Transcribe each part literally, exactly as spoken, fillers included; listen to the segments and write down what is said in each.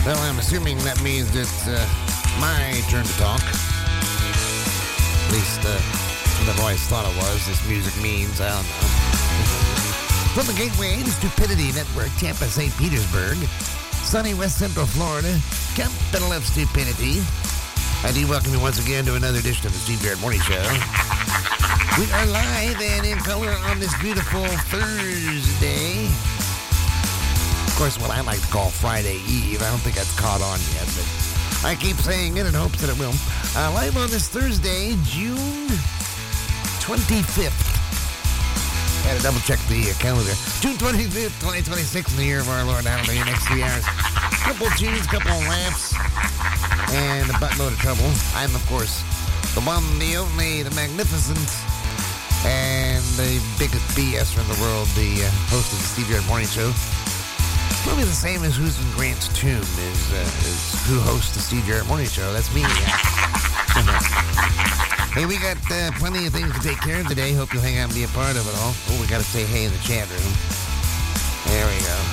Well, I'm assuming that means it's uh, my turn to talk. At least, uh, what I've always thought it was. This music means, I don't know. From the Gateway to Stupidity Network, Tampa, Saint Petersburg, sunny West Central Florida, capital of stupidity. I do welcome you once again to another edition of the Steve Barrett Morning Show. We are live and in color on this beautiful Thursday. Of course, what I like to call Friday Eve. I don't think that's caught on yet, but I keep saying it in hopes that it will. Uh, live on this Thursday, June twenty-fifth. I had to double check the uh, calendar. June twenty-fifth, twenty twenty-six, in the year of our Lord. I don't know, your next three hours. Couple of tunes, couple of lamps, and a buttload of trouble. I'm, of course, the one, the only, the magnificent, and the biggest B S in the world, the uh, host of the Steve Barrett Morning Show. Probably the same as who's in Grant's tomb is, uh, is who hosts the Steve Barrett Morning Show. That's me. Hey, we got uh, plenty of things to take care of today. Hope you'll hang out and be a part of it all. Oh, we got to say hey in the chat room. There we go.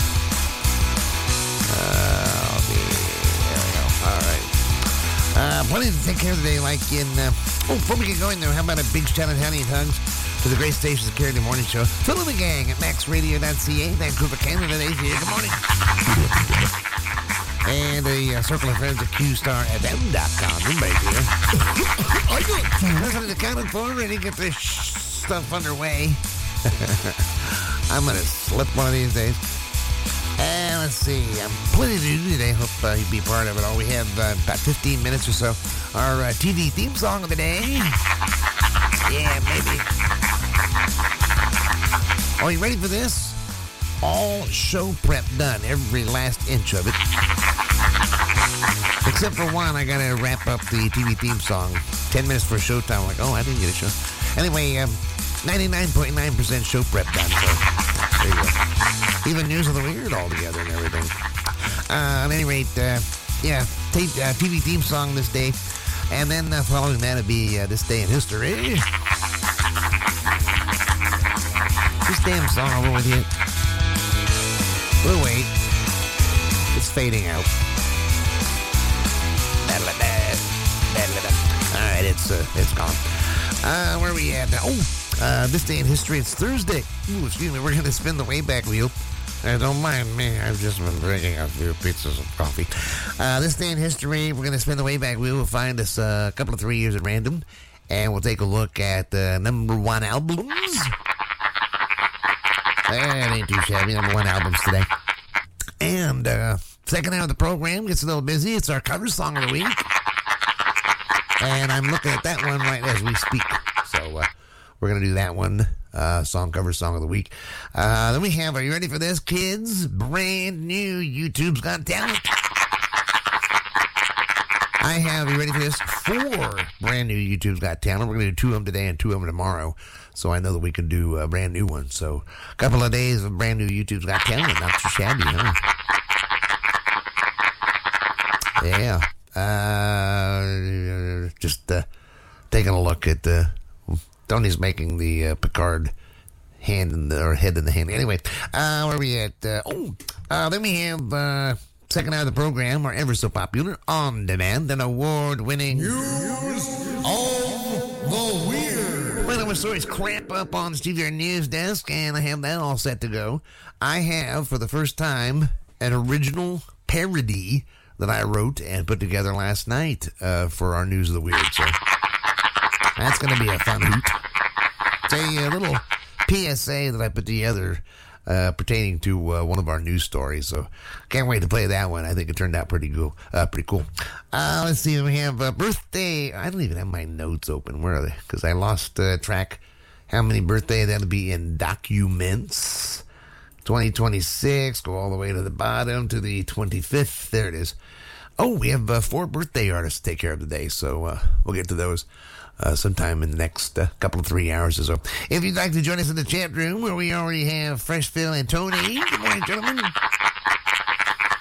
Uh, I'll be, there we go. All right. Uh, plenty to take care of today, like in... Uh, oh, before we get going, though, how about a big shout out, honey, and hugs to the great stations that carry the morning show. Fill in the gang at max radio dot c a, Vancouver, Canada. Good morning. And a uh, circle of friends at q star f m dot com. Everybody's here. Are you President accounted for? Ready to get this stuff underway? I'm going to slip one of these days. And let's see. I'm plenty to do today. Hope uh, you'll be part of it all. We have uh, about fifteen minutes or so. Our uh, T V theme song of the day. Yeah, maybe. Are you ready for this? All show prep done. Every last inch of it. Except for one, I got to wrap up the T V theme song. Ten minutes for showtime. I'm like, oh, I didn't get a show. Anyway, um, ninety-nine point nine percent show prep done. So, there you go. Even News of the Weird all together and everything. Uh, at any rate, uh, yeah, t- uh, T V theme song this day. And then uh, following that, it'll be uh, This Day in History. This damn song over with you. We'll wait. It's fading out. All right, it's uh, it's gone. Uh, where are we at now? Oh, uh, This Day in History. It's Thursday. Ooh, excuse me. We're going to spin the Wayback Wheel. Uh, don't mind me. I've just been drinking a few pizzas of coffee. Uh, this Day in History, we're going to spin the Wayback Wheel. We'll find us uh, a couple of three years at random, and we'll take a look at the uh, number one albums. That ain't too shabby. Number one albums today. And uh, second hour of the program gets a little busy. It's our cover song of the week. And I'm looking at that one right as we speak. So uh, we're going to do that one. Uh, song cover song of the week. Uh, then we have, are you ready for this, kids? Brand new YouTube's Got Talent. I have, are you ready for this? Four brand new YouTube's Got Talent. We're going to do two of them today and two of them tomorrow. So I know that we can do a brand new one. So a couple of days of brand new YouTube's Got Talent. Not too shabby, huh? Yeah. Uh, just uh, taking a look at the... Tony's making the uh, Picard hand in the, or head in the hand. Anyway, uh, where are we at? Uh, oh, uh, then we have uh, second hour of the program, our ever so popular, on demand, and award-winning News of the Weird. Well, our stories crap up on the Steve Barrett News Desk, and I have that all set to go. I have, for the first time, an original parody that I wrote and put together last night uh, for our News of the Weird. So that's going to be a fun hoot. It's a, a little P S A that I put together uh, pertaining to uh, one of our news stories. So can't wait to play that one. I think it turned out pretty cool. Uh, pretty cool. Uh, let's see. We have a birthday. I don't even have my notes open. Where are they? Because I lost uh, track how many birthday that'll be in documents. twenty twenty-six. Go all the way to the bottom to the twenty-fifth. There it is. Oh, we have uh, four birthday artists to take care of today. So uh, we'll get to those Uh, sometime in the next uh, couple of three hours or so. If you'd like to join us in the chat room where we already have Fresh Phil and Tony. Good morning, gentlemen.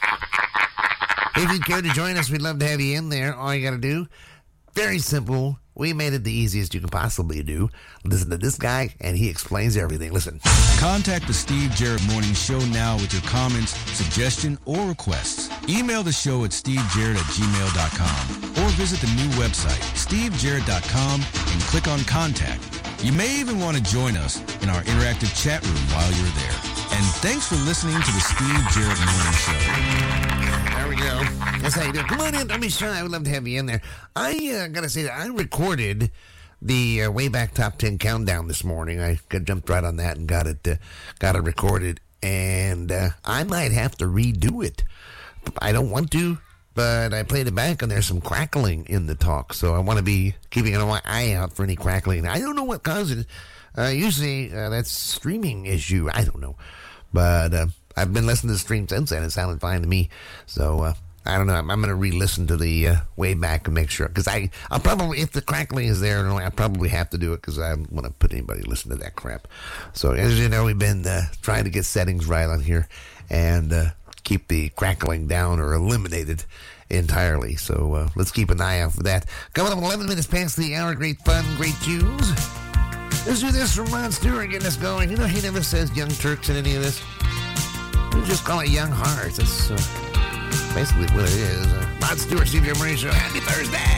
If you'd care to join us, we'd love to have you in there. All you got to do, very simple, we made it the easiest you can possibly do. Listen to this guy, and he explains everything. Listen. Contact the Steve Jarrett Morning Show now with your comments, suggestion, or requests. Email the show at steve jarrett at gmail dot com or visit the new website, steve jarrett dot com, and click on Contact. You may even want to join us in our interactive chat room while you're there. And thanks for listening to the Steve Jarrett Morning Show. There we go. That's how you do it. Come on in. Don't be shy. I would love to have you in there. I uh, got to say that I recorded the uh, way back top ten countdown this morning. I got, jumped right on that and got it, uh, got it recorded. And uh, I might have to redo it. I don't want to, but I played it back and there's some crackling in the talk. So I want to be keeping an eye out for any crackling. I don't know what causes it. Uh, usually uh, that's streaming issue. I don't know. But uh, I've been listening to the stream since then. It sounded fine to me. So uh, I don't know. I'm, I'm going to re-listen to the uh, way back and make sure. Because I, I'll probably, if the crackling is there, I probably have to do it because I don't want to put anybody to listen to that crap. So as you know, we've been uh, trying to get settings right on here and uh, keep the crackling down or eliminated entirely. So uh, let's keep an eye out for that. Coming up eleven minutes past the hour. Great fun, great tunes. Let's do this from Rod Stewart, getting us going. You know, he never says Young Turks in any of this. We just call it Young Hearts. That's uh, basically what it is. Uh, Rod Stewart, Steve Jarrett Morning Show. Happy Thursday!